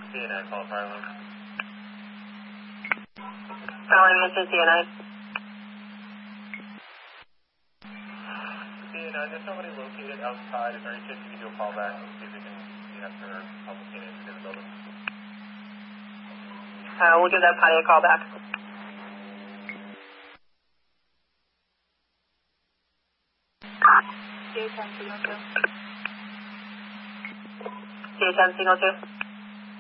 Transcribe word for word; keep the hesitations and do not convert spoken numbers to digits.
C A nine, call fire alarm. Calling, this is C A nine. C A nine, there's somebody located outside. Is there any chance you can do a call back? See if we can see after help get into the building. Uh, we'll give that party a call back. C A ten signal two. C A ten signal two.